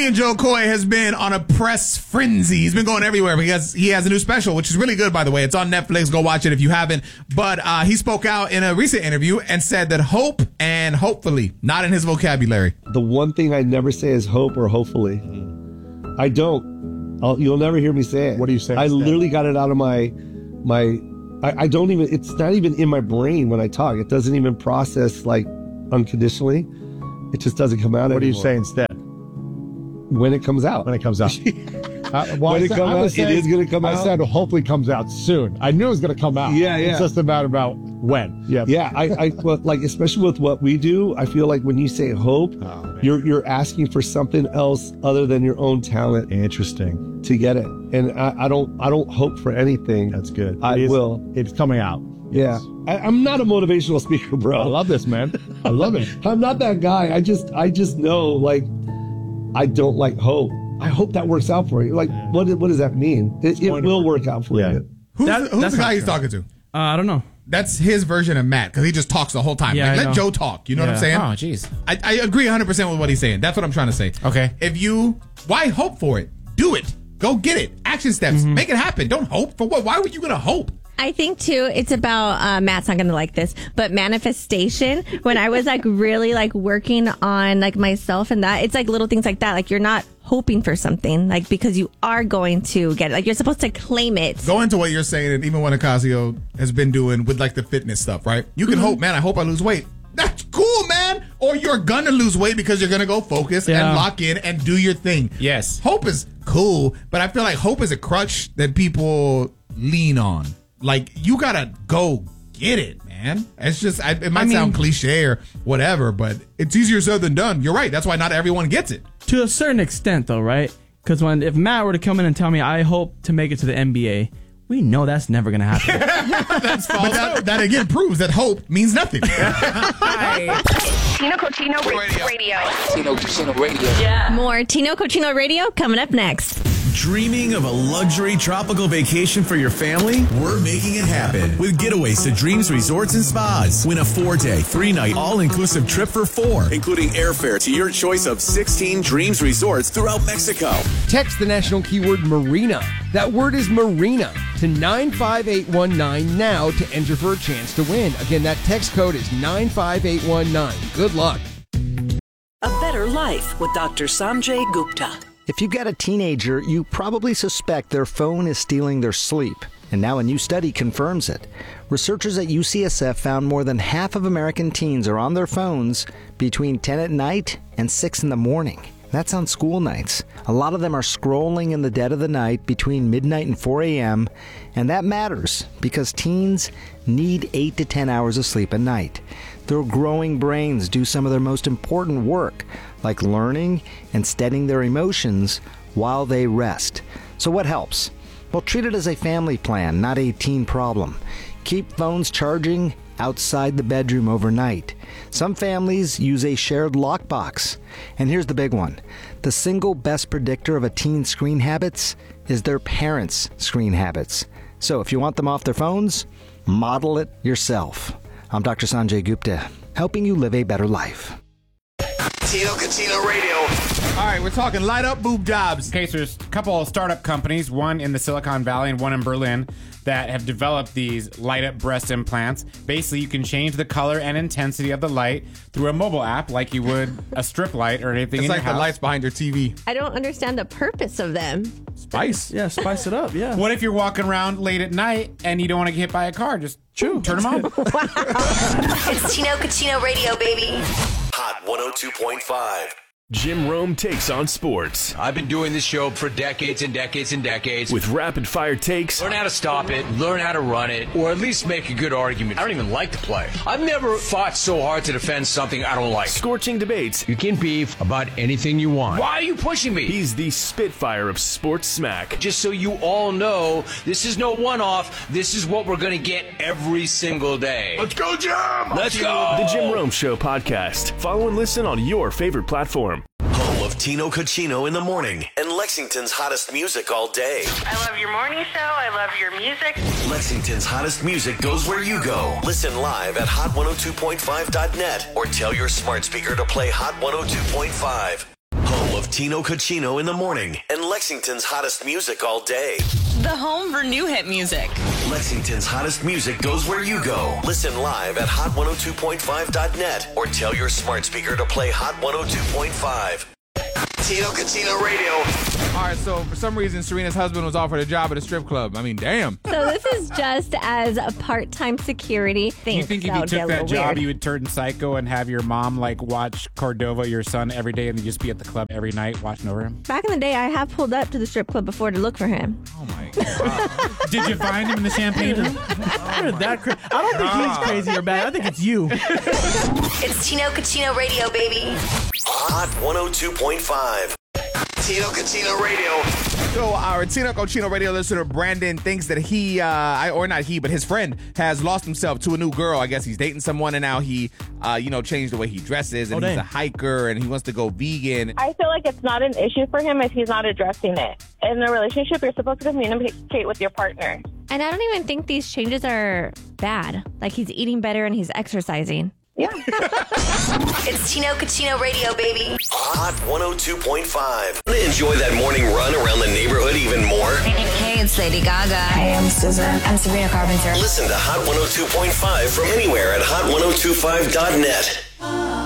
Comedian Joe Coy has been on a press frenzy. He's been going everywhere because he has a new special, which is really good, by the way. It's on Netflix. Go watch it if you haven't. But he spoke out in a recent interview and said that hope and hopefully, not in his vocabulary. The one thing I never say is hope or hopefully. I don't. You'll never hear me say it. What do you say? I literally got it out of my. I don't even. It's not even in my brain when I talk. It doesn't even process like unconditionally. It just doesn't come out. What do you anymore. say instead? When it comes out. When it comes out. When it comes out, it is going to come out. I said hopefully comes out soon. I knew it was going to come out. Yeah. It's just about when. Yeah. Yeah. Well, like, especially with what we do, I feel like when you say hope, you're asking for something else other than your own talent. Interesting. To get it. And I don't hope for anything. That's good. I will. It's coming out. Yeah. I'm not a motivational speaker, bro. I love this, man. I love it. I'm not that guy. I just know, like, I don't like hope. I hope that works out for you. Like, what does that mean? It will work out for you. Who's the guy he's talking to? I don't know. That's his version of Matt, because he just talks the whole time. Yeah, like, let Joe talk. You know what I'm saying? Oh, jeez. I agree 100% with what he's saying. That's what I'm trying to say. Okay. Why hope for it? Do it. Go get it. Action steps. Make it happen. Don't hope for what? Why were you going to hope? I think, too, it's about, Matt's not going to like this, but manifestation. When I was, like, really, like, working on, like, myself and that, it's, like, little things like that. Like, you're not hoping for something, like, because you are going to get it. Like, you're supposed to claim it. Go into what you're saying, and even what Ocasio has been doing with, like, the fitness stuff, right? You can hope, man, I hope I lose weight. That's cool, man. Or you're going to lose weight because you're going to go focus and lock in and do your thing. Yes. Hope is cool, but I feel like hope is a crutch that people lean on. Like, you gotta go get it, man. It's just, it might sound cliche or whatever, but it's easier said than done. You're right. That's why not everyone gets it. To a certain extent, though, right? Because if Matt were to come in and tell me, I hope to make it to the NBA, we know that's never going to happen. That again proves that hope means nothing. Tino Cochino Radio. Tino Cochino Radio. Yeah. More Tino Cochino Radio coming up next. Dreaming of a luxury tropical vacation for your family? We're making it happen with getaways to Dreams Resorts and Spas. Win a 4-day, 3-night, all-inclusive trip for 4, including airfare to your choice of 16 Dreams Resorts throughout Mexico. Text the national keyword Marina. That word is Marina to 95819 now to enter for a chance to win. Again, that text code is 95819. Good luck. A Better Life with Dr. Sanjay Gupta. If you've got a teenager, you probably suspect their phone is stealing their sleep. And now a new study confirms it. Researchers at UCSF found more than half of American teens are on their phones between 10 at night and 6 in the morning. That's on school nights. A lot of them are scrolling in the dead of the night between midnight and 4 a.m. And that matters because teens need 8 to 10 hours of sleep a night. Their growing brains do some of their most important work, like learning and steadying their emotions while they rest. So what helps? Well, treat it as a family plan, not a teen problem. Keep phones charging outside the bedroom overnight. Some families use a shared lockbox. And here's the big one. The single best predictor of a teen's screen habits is their parents' screen habits. So if you want them off their phones, model it yourself. I'm Dr. Sanjay Gupta, helping you live a better life. Tino Cochino Radio. All right, we're talking light up boob jobs. Okay, so there's a couple of startup companies, one in the Silicon Valley and one in Berlin, that have developed these light up breast implants. Basically, you can change the color and intensity of the light through a mobile app like you would a strip light or anything It's in like your house. the lights behind your TV. I don't understand the purpose of them. Spice. Yeah, spice it up, yeah. What if you're walking around late at night and you don't want to get hit by a car? Just turn them on. It's Tino Cochino Radio, baby. Hot 102.5. Jim Rome takes on sports. I've been doing this show for decades and decades and decades. With rapid-fire takes. Learn how to stop it, learn how to run it, or at least make a good argument. I don't even like to play. I've never fought so hard to defend something I don't like. Scorching debates. You can beef about anything you want. Why are you pushing me? He's the Spitfire of sports smack. Just so you all know, this is no one-off. This is what we're going to get every single day. Let's go, Jim! Let's go! The Jim Rome Show podcast. Follow and listen on your favorite platform. Home of Tino Cochino in the morning and Lexington's hottest music all day. I love your morning show. I love your music. Lexington's hottest music goes where you go. Listen live at hot102.5.net or tell your smart speaker to play Hot 102.5. Home of Tino Cochino in the morning and Lexington's hottest music all day. The home for new hit music. Lexington's hottest music goes where you go. Listen live at hot102.5.net or tell your smart speaker to play Hot 102.5. Tino Cochino Radio. All right, so for some reason, Serena's husband was offered a job at a strip club. I mean, damn. So this is just as a part-time security thing. You think if you took that job, you would turn psycho and have your mom like watch Cordova, your son, every day, and then just be at the club every night watching over him? Back in the day, I have pulled up to the strip club before to look for him. Oh my god! Did you find him in the champagne room? I don't think he's crazy or bad. I think it's you. It's Tino Cochino Radio, baby. Hot 102.5. Tino Cochino Radio. So our Tino Cochino Radio listener Brandon thinks that he, or not he, but his friend has lost himself to a new girl. I guess he's dating someone, and now he, changed the way he dresses, and he's a hiker, and he wants to go vegan. I feel like it's not an issue for him if he's not addressing it. In a relationship, you're supposed to communicate with your partner. And I don't even think these changes are bad. Like, he's eating better and he's exercising. Yeah. It's Tino Cochino Radio, baby. Hot 102.5. Enjoy that morning run around the neighborhood even more? Hey, it's Lady Gaga. Hey, I'm Susan. I'm Sabrina Carpenter. Listen to Hot 102.5 from anywhere at hot1025.net.